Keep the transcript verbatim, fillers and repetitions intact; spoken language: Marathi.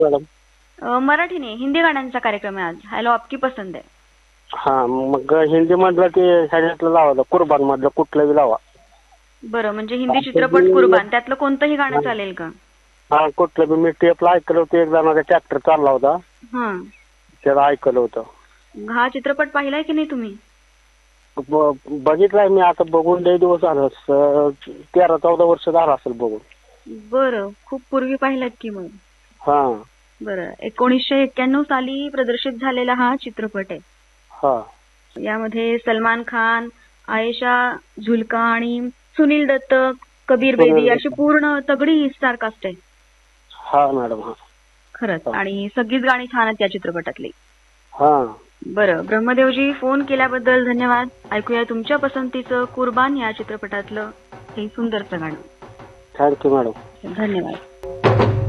मॅडम. अ, मराठी नाही, हिंदी गाण्यांचा कार्यक्रम आहे आज. हॅलो आपकी पसंद आहे. हा, मग हिंदी मधलं ते ह्याच्यातलं लावा, कुर्बान मधलं कुठलंही लावा. बरं, म्हणजे हिंदी चित्रपट कुर्बान त्यातलं कोणतंही गाणं चालेल का? हा, कुठलं बी. मी टेपला ऐकलं होतं, एक जणाचा ट्रॅक्टर चालला होता, हा, त्याला ऐकलं होतं. हा चित्रपट पाहिलाय की नाही तुम्ही? ब- बघितलाय मी. आता बघून लय दिवस झालं, स- तेरा चौदा वर्ष झालं असेल बघून. बरं, खूप पूर्वी पाहिलात की मग. हा बरं, एकोणीसशे एक्क्याण्णव साली प्रदर्शित झालेला हा चित्रपट आहे. हा यामध्ये सलमान खान, आयेशा झुल्का आणि सुनील दत्त, कबीर सुनील बेदी दत्त. अशी पूर्ण तगडी स्टार कास्ट आहे. हा मॅडम. हा खरंच, आणि सगळीच गाणी छान आहेत या चित्रपटातली. हा बरं, ब्रह्मदेवजी फोन केल्याबद्दल धन्यवाद. ऐकूया तुमच्या पसंतीचं कुर्बान या चित्रपटातलं हे सुंदरचं गाणं. Thank you madam. धन्यवाद.